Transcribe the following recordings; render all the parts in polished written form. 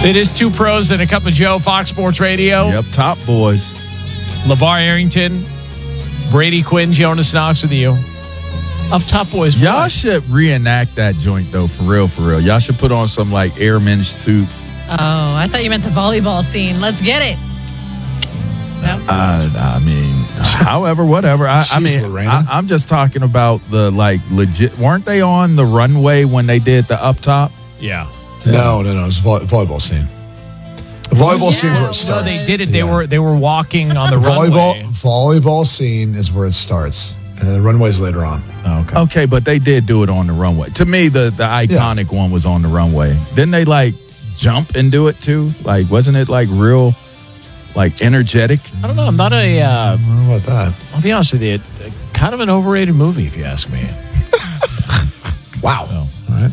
It is Two Pros and a Cup of Joe, Fox Sports Radio. Yep, top boys. LeVar Arrington, Brady Quinn, Jonas Knox with you. Of Top Boys. Y'all should reenact that joint, though, for real, for real. Y'all should put on some, like, airman suits. Oh, I thought you meant the volleyball scene. Let's get it. No? I mean, however, whatever. I'm just talking about the, like, legit. Weren't they on the runway when they did the up top? Yeah. No. It's a volleyball scene. The volleyball scene is where it starts. No, they did it. They were walking on the runway. Volleyball scene is where it starts. And then the runway's later on. Oh, okay. Okay, but they did do it on the runway. To me, the iconic one was on the runway. Didn't they, like, jump and do it, too? Like, wasn't it, like, real, like, energetic? I don't know. I'm not a... I don't know about that. I'll be honest with you. Kind of an overrated movie, if you ask me. Wow. So, all right.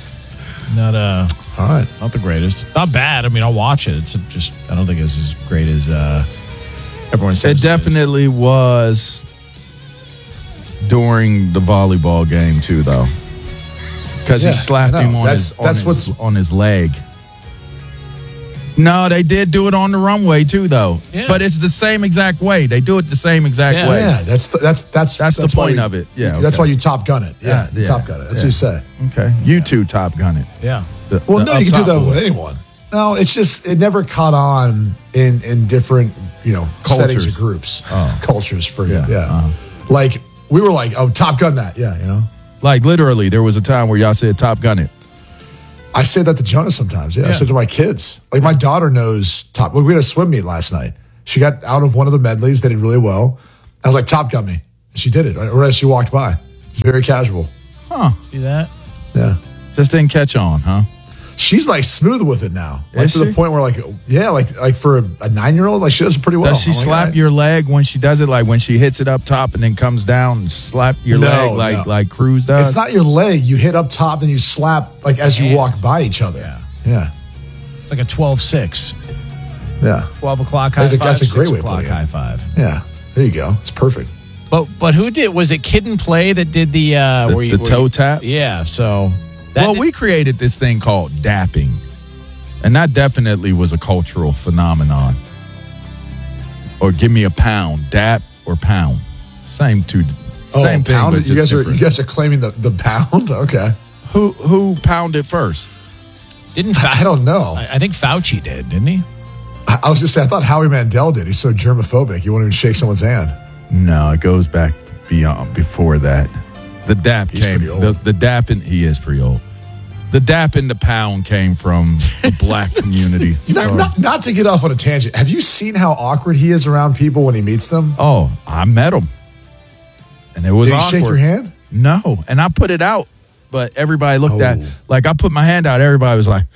Not the greatest. Not bad. I mean, I'll watch it. It's just... I don't think it's as great as everyone says It definitely was... during the volleyball game too, though, because he slapped him on his leg. No, they did do it on the runway too, though. Yeah. But it's the same exact way. They do it the same exact way. Yeah, that's the point of it. Yeah, that's why you Top Gun it. Yeah, you Top Gun it. That's what you say. Okay, you two Top Gun it. Yeah. You can do that with anyone. No, it's just it never caught on in different settings or groups, cultures for like. We were like, oh, Top Gun that. Yeah, Like, literally, there was a time where y'all said Top Gun it. I say that to Jonas sometimes. Yeah, I said to my kids. Like, my daughter knows Top. We had a swim meet last night. She got out of one of the medleys. They did really well. I was like, Top Gun me. And she did it. Or as she walked by. It's very casual. Huh. See that? Yeah. Just didn't catch on, huh? She's like smooth with it now. Like to the point where like for a 9-year-old, like she does it pretty well. Does she slap your leg when she does it? Like when she hits it up top and then comes down and slap your leg like Cruz does? It's not your leg. You hit up top and you slap like as you walk by each other. Yeah. It's like a 12-6. Yeah. 12 o'clock high five. That's a great way to put it. High five. Yeah. There you go. It's perfect. But who did? Was it Kid and Play that did the toe tap? Yeah. So. We created this thing called dapping, and that definitely was a cultural phenomenon. Or give me a pound, dap or pound, same thing. Pound? But you guys are claiming the pound? Okay. Who pounded first? I don't know. I think Fauci did, didn't he? I was just saying. I thought Howie Mandel did. He's so germophobic. He won't even shake someone's hand. No, it goes back before that. The dap came. The dap and he is pretty old. The dap and the pound came from the black community. Not to get off on a tangent. Have you seen how awkward he is around people when he meets them? Oh, I met him, and it was awkward. Did he shake your hand? No, and I put it out, but everybody looked at like I put my hand out. Everybody was like,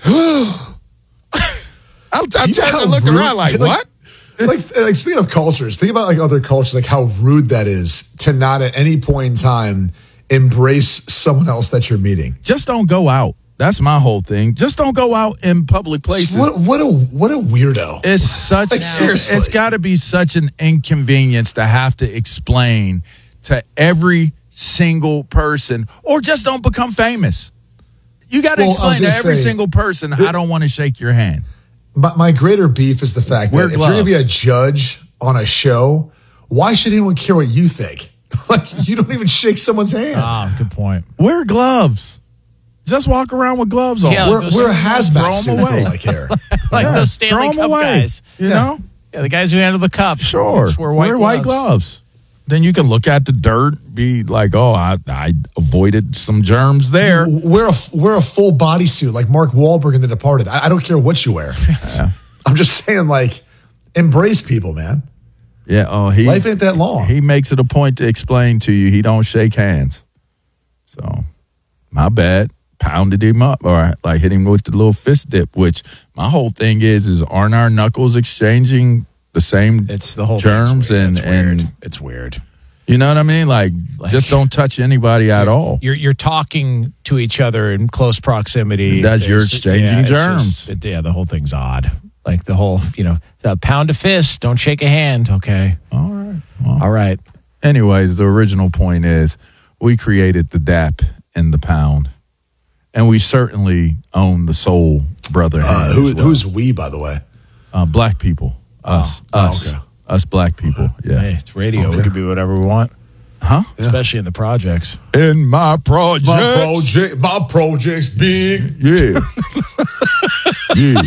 I'm trying to look around like what? Like speaking of cultures, think about like other cultures, like how rude that is to not at any point in time embrace someone else that you're meeting. Just don't go out. That's my whole thing. Just don't go out in public places. What a weirdo. It's such it's got to be such an inconvenience to have to explain to every single person, or just don't become famous. You got to explain to every single person, I don't want to shake your hand. My greater beef is the fact that if you're going to be a judge on a show, why should anyone care what you think? Like, you don't even shake someone's hand. Ah, good point. Wear gloves. Just walk around with gloves on. Yeah, wear a hazmat suit for like hair. Those Stanley Cup guys. You know? Yeah, the guys who handle the cup. Sure. Wear white gloves. Then you can look at the dirt, be like, oh, I avoided some germs there. Wear a full bodysuit like Mark Wahlberg in The Departed. I don't care what you wear. Yeah. I'm just saying, like, embrace people, man. Yeah. Oh, life ain't that long. He makes it a point to explain to you he don't shake hands. So, my bad. Pounded him up, or like hit him with the little fist dip. Which my whole thing is aren't our knuckles exchanging the same it's the whole germs and it's weird. You know what I mean? Like just don't touch anybody at all. You're talking to each other in close proximity. That's you're exchanging germs. The whole thing's odd. Like the whole, pound a fist, don't shake a hand. Okay. All right. Well, all right. Anyways, the original point is we created the dap and the pound. And we certainly own the soul brother. Who's we, by the way? Black people. Us. Okay. Us black people. Yeah. Hey, it's radio. We can be whatever we want. Huh? Especially in the projects. In my project. My project's big. Yeah. Yeah.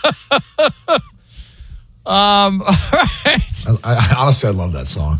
All right. I honestly, I love that song.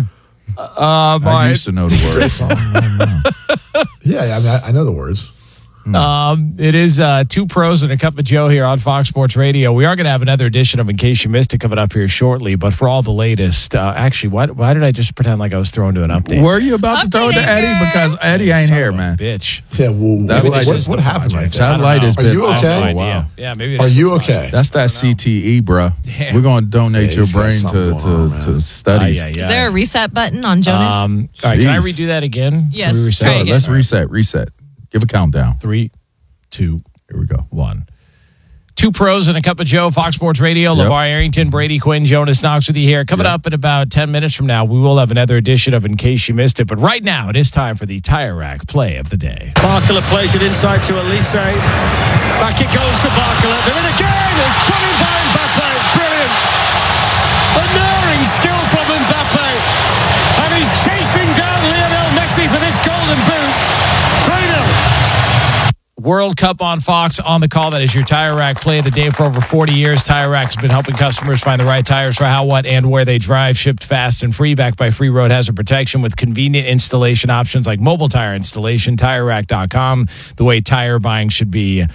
I used to know the Great words. song. Yeah, I mean, I know the words. It is Two Pros and a Cup of Joe here on Fox Sports Radio. We are going to have another edition of In Case You Missed It coming up here shortly. But for all the latest, actually, why did I just pretend like I was throwing to an update? Were you about to throw it to Eddie? Because Eddie ain't here, man. Bitch. Yeah, what happened right there? That light has been. Are you okay? off for a while. Idea. Yeah, maybe. Are you okay? That's that CTE, bro. Damn. We're going to donate your he's got brain something going on, to studies. Is there a reset button on Jonas? All right, can I Jeez. redo that again? Yes, Can we reset? try again. Let's reset. Give a countdown. 3, 2, Here we go. 1. Two Pros and a Cup of Joe, Fox Sports Radio. Yep. LeVar Arrington, Brady Quinn, Jonas Knox with you here. Coming up in about 10 minutes from now, we will have another edition of In Case You Missed It. But right now, it is time for the Tire Rack Play of the Day. Barkala plays it inside to Elise. Back it goes to Barkala. They're in a game. It's put in by Mbappe. Brilliant. Unerring skill from Mbappe. And he's chasing down Lionel Messi for this golden boot. 3-0. World Cup on Fox on the call. That is your Tire Rack Play of the Day. For over 40 years, Tire Rack's been helping customers find the right tires for how, what, and where they drive. Shipped fast and free, backed by free road hazard protection with convenient installation options like mobile tire installation. TireRack.com, the way tire buying should be.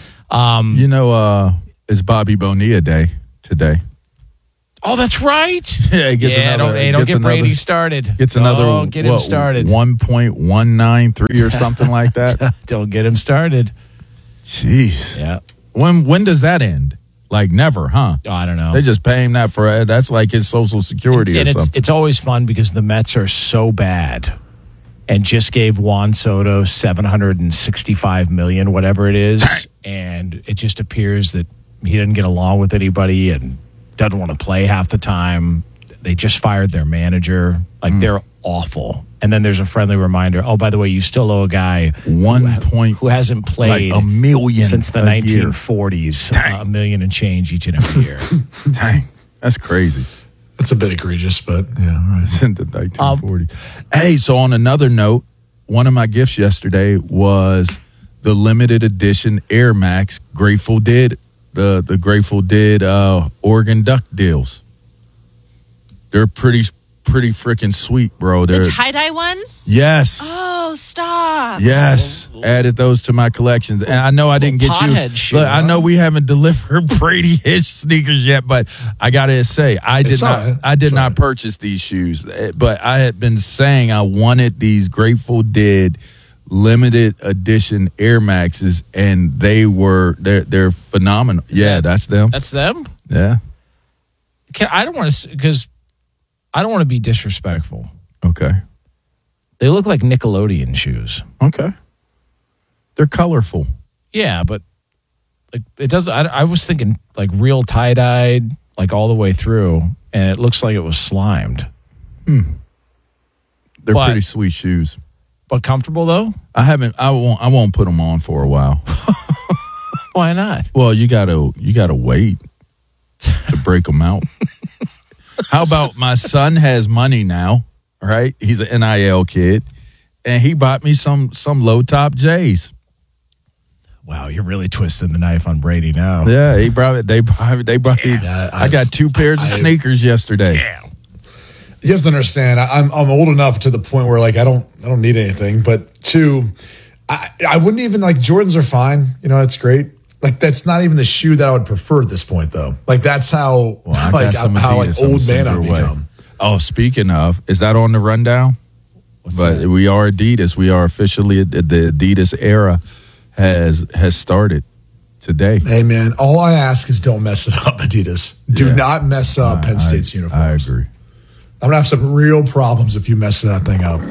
It's Bobby Bonilla Day today. Oh, that's right. Yeah, he gets another. Don't get Brady started. Gets another. Don't get him started. 1.193 or something like that. Don't get him started. Jeez. Yeah. When does that end? Like never, huh? Oh, I don't know. They just pay him that for that's like his Social Security and or something. It's always fun because the Mets are so bad and just gave Juan Soto $765 million, whatever it is, and it just appears that he doesn't get along with anybody and doesn't want to play half the time. They just fired their manager. They're awful. And then there's a friendly reminder. Oh, by the way, you still owe a guy who hasn't played like $1 million since the 1940s. $1 million and change each and every year. Dang, that's crazy. That's a bit egregious, but yeah, right. Since the 1940s. Hey, so on another note, one of my gifts yesterday was the limited edition Air Max Grateful Dead, the Grateful Dead Oregon Duck deals. They're pretty freaking sweet, bro. They're the tie-dye ones? Yes. Oh, stop. Yes. Added those to my collections. And I know I didn't get you. Look, I know we haven't delivered Brady Hitch sneakers yet, but I got to say, I did not purchase these shoes. But I had been saying I wanted these Grateful Dead limited edition Air Maxes, and they're phenomenal. Yeah, that's them. That's them? Yeah. I don't want to, because I don't want to be disrespectful. Okay. They look like Nickelodeon shoes. Okay. They're colorful. Yeah, but like it does. I was thinking like real tie-dyed, like all the way through, and it looks like it was slimed. They're pretty sweet shoes. But comfortable though? I won't put them on for a while. Why not? Well, you gotta wait to break them out. How about my son has money now, right? He's an NIL kid, and he bought me some low top J's. Wow, you're really twisting the knife on Brady now. Yeah, they brought me. I got 2 pairs of sneakers yesterday. Damn. You have to understand, I'm old enough to the point where like I don't need anything. But 2, I wouldn't even like Jordans are fine. That's great. Like that's not even the shoe that I would prefer at this point, though. Like that's how old man I've become. Oh, speaking of, is that on the rundown? We are Adidas. We are officially the Adidas era has started today. Hey man, all I ask is don't mess it up, Adidas. Do not mess up Penn State's uniforms. I agree. I'm gonna have some real problems if you mess that thing up.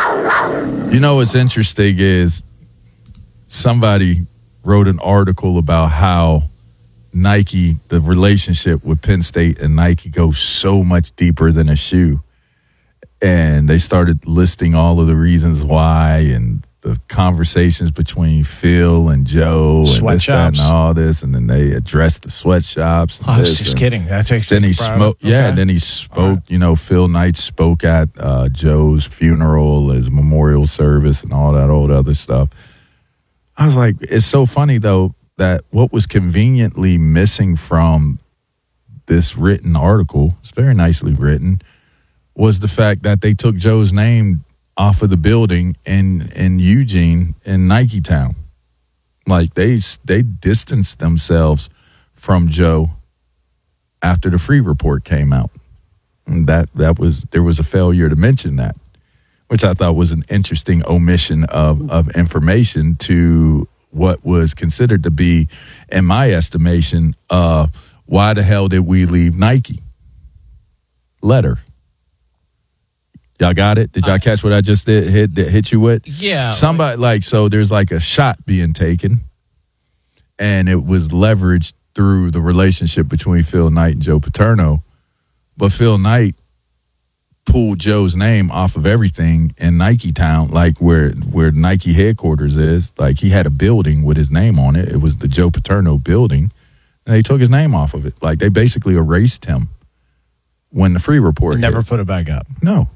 What's interesting is somebody wrote an article about how Nike, the relationship with Penn State and Nike goes so much deeper than a shoe. And they started listing all of the reasons why and the conversations between Phil and Joe and Sweatshops. and all this, and then they addressed the sweatshops. I was just kidding. That's actually. Then he spoke. Okay. Yeah, and then he spoke. Right. Phil Knight spoke at Joe's funeral, his memorial service, and all that old other stuff. I was like, it's so funny though that what was conveniently missing from this written article, it's very nicely written, was the fact that they took Joe's name off of the building in Eugene in Nike Town. Like they distanced themselves from Joe after the Free Report came out. And there was a failure to mention that, which I thought was an interesting omission of information to what was considered to be, in my estimation, why the hell did we leave Nike? Letter. Y'all got it? Did y'all catch what I just hit you with? Yeah. Somebody so there's like a shot being taken, and it was leveraged through the relationship between Phil Knight and Joe Paterno. But Phil Knight pulled Joe's name off of everything in Nike Town, like where Nike headquarters is. Like he had a building with his name on it. It was the Joe Paterno building, and they took his name off of it. Like they basically erased him when the Free Report never hit. Put it back up. No.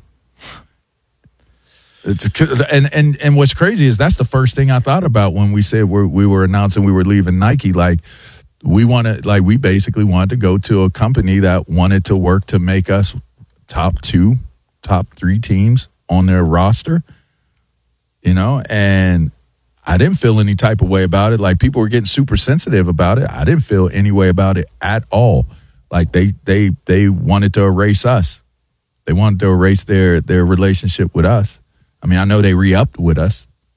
And what's crazy is that's the first thing I thought about when we said we were announcing we were leaving Nike. Like we basically wanted to go to a company that wanted to work to make us top 2, top 3 teams on their roster, and I didn't feel any type of way about it. Like people were getting super sensitive about it. I didn't feel any way about it at all. Like they wanted to erase us. They wanted to erase their relationship with us. I mean, I know they re-upped with us.